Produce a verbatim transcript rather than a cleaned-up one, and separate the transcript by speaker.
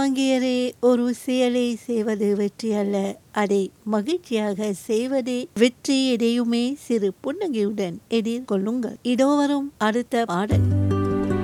Speaker 1: மங்கையரே, ஒரு செயலை செய்வது வெற்றி அல்ல, அதை மகிழ்ச்சியாக செய்வதே வெற்றி. எதையுமே சிறு புன்னகையுடன் எதிர்கொள்ளுங்கள். இதோ வரும் அடுத்த பாடல்.